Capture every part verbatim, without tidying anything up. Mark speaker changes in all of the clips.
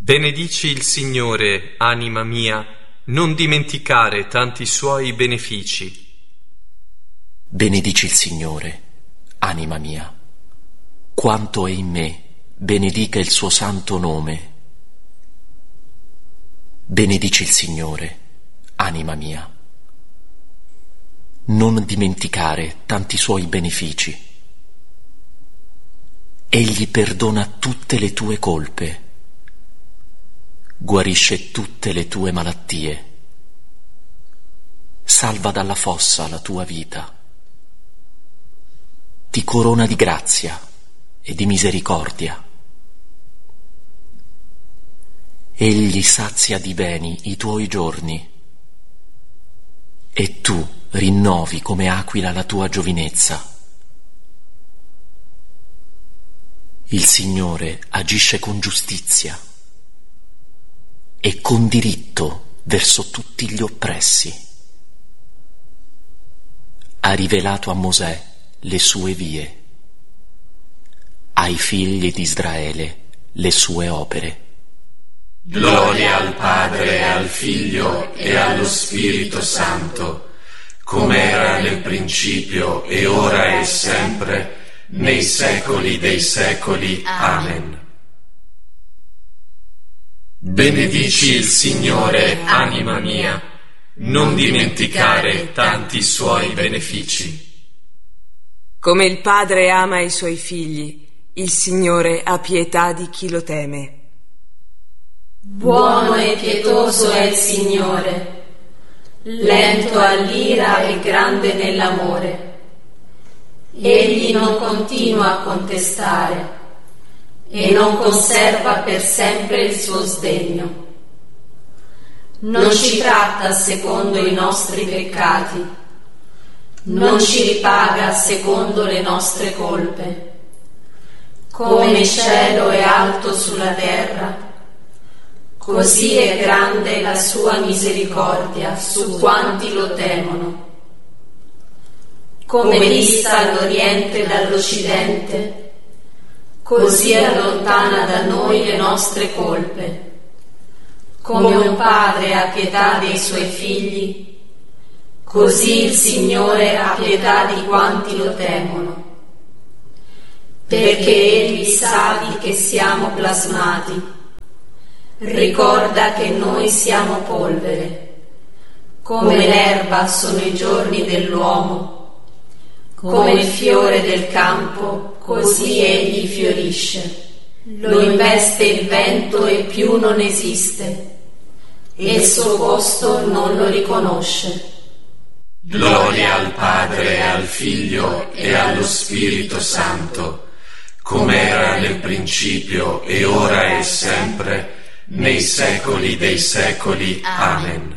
Speaker 1: Benedici il Signore, anima mia, non dimenticare tanti suoi benefici.
Speaker 2: Benedici il Signore, anima mia, quanto è in me, benedica il suo santo nome. Benedici il Signore, anima mia, non dimenticare tanti suoi benefici. Egli perdona tutte le tue colpe, guarisce tutte le tue malattie, salva dalla fossa la tua vita, ti corona di grazia e di misericordia. Egli sazia di beni i tuoi giorni e tu rinnovi come aquila la tua giovinezza. Il Signore agisce con giustizia e con diritto verso tutti gli oppressi. Ha rivelato a Mosè le sue vie, ai figli di Israele le sue opere.
Speaker 3: Gloria al Padre, al Figlio e allo Spirito Santo, come era nel principio e ora e sempre, nei secoli dei secoli. Amen. Benedici il Signore, anima mia, non dimenticare tanti suoi benefici.
Speaker 4: Come il Padre ama i suoi figli, il Signore ha pietà di chi lo teme.
Speaker 5: Buono e pietoso è il Signore, lento all'ira e grande nell'amore. Egli non continua a contestare e non conserva per sempre il suo sdegno. Non ci tratta secondo i nostri peccati, non ci ripaga secondo le nostre colpe. Come il cielo è alto sulla terra, così è grande la sua misericordia su quanti lo temono. Come dista l'Oriente dall'Occidente, così allontana da noi le nostre colpe. Come un padre ha pietà dei suoi figli, così il Signore ha pietà di quanti lo temono. Perché Egli sa di che siamo plasmati, ricorda che noi siamo polvere. Come l'erba sono i giorni dell'uomo, come il fiore del campo, così egli fiorisce. Lo investe il vento e più non esiste, e il suo posto non lo riconosce.
Speaker 3: Gloria al Padre, al Figlio e allo Spirito Santo, come era nel principio e ora e sempre, nei secoli dei secoli. Amen.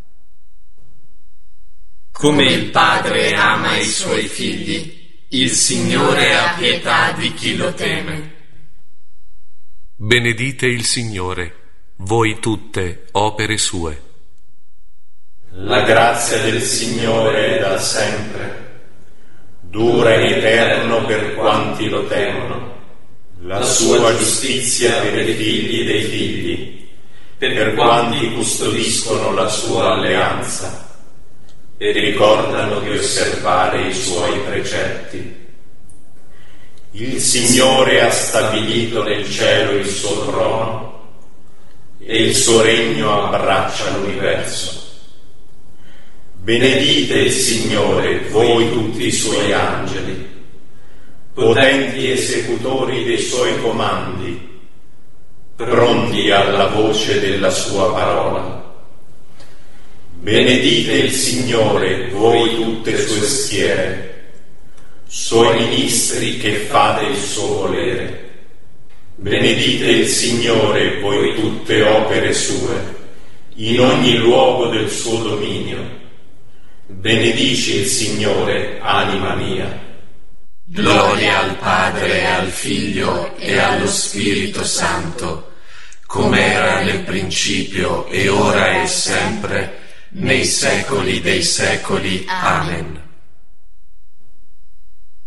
Speaker 3: Come il Padre ama i suoi figli, il Signore ha pietà di chi lo teme.
Speaker 1: Benedite il Signore, voi tutte opere sue.
Speaker 6: La grazia del Signore è da sempre, dura in eterno per quanti lo temono. La sua giustizia per i figli dei figli, per quanti custodiscono la sua alleanza e ricordano di osservare i suoi precetti. Il Signore ha stabilito nel cielo il suo trono e il suo regno abbraccia l'universo. Benedite il Signore, voi tutti i suoi angeli, potenti esecutori dei suoi comandi, pronti alla voce della sua parola. Benedite il Signore, voi tutte sue schiere, suoi ministri che fate il suo volere. Benedite il Signore, voi tutte opere sue, in ogni luogo del suo dominio. Benedici il Signore, anima mia.
Speaker 3: Gloria al Padre, al Figlio e allo Spirito Santo, come era nel principio e ora e sempre, nei secoli dei secoli. Amen.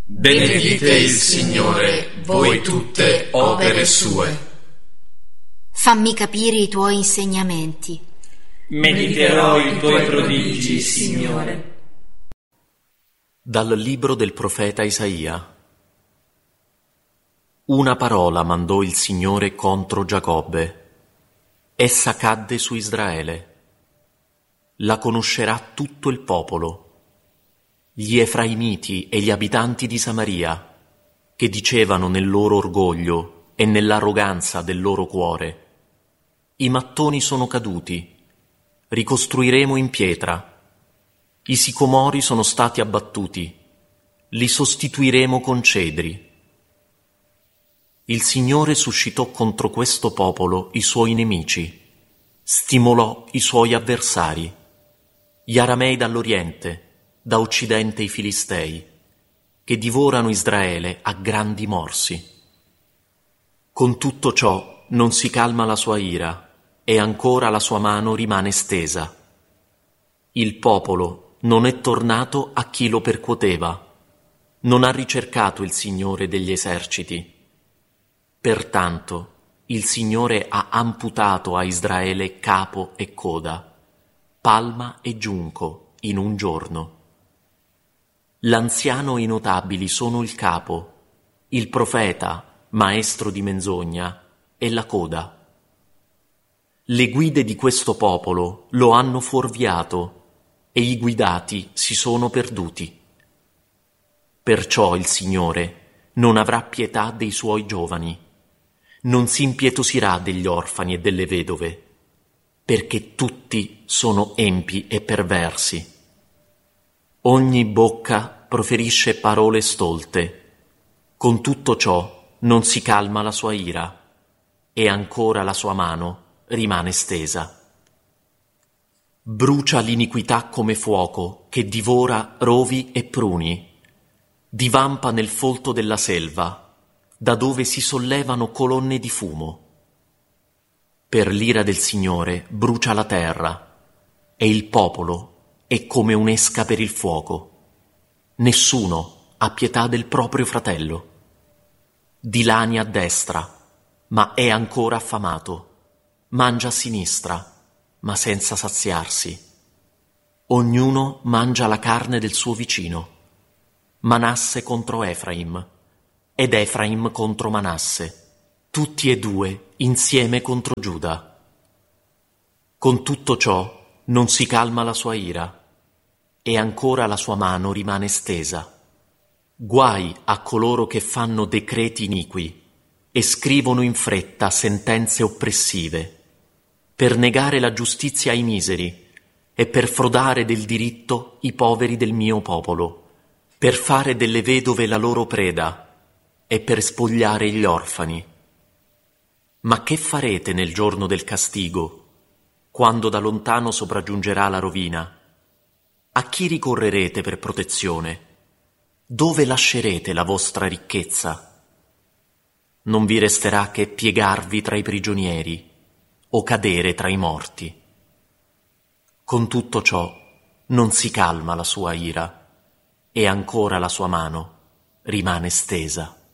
Speaker 3: Benedite il Signore, voi tutte opere sue.
Speaker 7: Fammi capire i tuoi insegnamenti.
Speaker 8: Mediterò i tuoi prodigi, Signore.
Speaker 2: Dal libro del profeta Isaia. Una parola mandò il Signore contro Giacobbe. Essa cadde su Israele. La conoscerà tutto il popolo. Gli Efraimiti e gli abitanti di Samaria, che dicevano nel loro orgoglio e nell'arroganza del loro cuore: i mattoni sono caduti, ricostruiremo in pietra. I sicomori sono stati abbattuti, li sostituiremo con cedri. Il Signore suscitò contro questo popolo i suoi nemici, stimolò i suoi avversari, gli aramei dall'oriente, da occidente i filistei, che divorano Israele a grandi morsi. Con tutto ciò non si calma la sua ira, e ancora la sua mano rimane stesa. Il popolo non è tornato a chi lo percuoteva, non ha ricercato il Signore degli eserciti. Pertanto il Signore ha amputato a Israele capo e coda, palma e giunco in un giorno. L'anziano e i notabili sono il capo, il profeta, maestro di menzogna, è la coda. Le guide di questo popolo lo hanno fuorviato e i guidati si sono perduti. Perciò il Signore non avrà pietà dei suoi giovani, non si impietosirà degli orfani e delle vedove, perché tutti sono empi e perversi. Ogni bocca proferisce parole stolte. Con tutto ciò non si calma la sua ira, e ancora la sua mano rimane stesa. Brucia l'iniquità come fuoco che divora rovi e pruni, divampa nel folto della selva, da dove si sollevano colonne di fumo. Per l'ira del Signore brucia la terra, e il popolo è come un'esca per il fuoco. Nessuno ha pietà del proprio fratello. Dilania a destra, ma è ancora affamato. Mangia a sinistra, ma senza saziarsi. Ognuno mangia la carne del suo vicino. Manasse contro Efraim, ed Efraim contro Manasse, tutti e due insieme contro Giuda. Con tutto ciò non si calma la sua ira, e ancora la sua mano rimane stesa. Guai a coloro che fanno decreti iniqui e scrivono in fretta sentenze oppressive, per negare la giustizia ai miseri e per frodare del diritto i poveri del mio popolo, per fare delle vedove la loro preda e per spogliare gli orfani. Ma che farete nel giorno del castigo, quando da lontano sopraggiungerà la rovina? A chi ricorrerete per protezione? Dove lascerete la vostra ricchezza? Non vi resterà che piegarvi tra i prigionieri o cadere tra i morti. Con tutto ciò non si calma la sua ira, e ancora la sua mano rimane stesa.